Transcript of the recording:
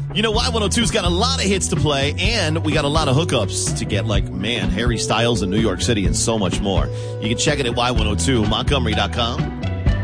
You know, Y102's got a lot of hits to play, and we got a lot of hookups to get, like, man, Harry Styles in New York City and so much more. You can check it at Y102, Montgomery.com.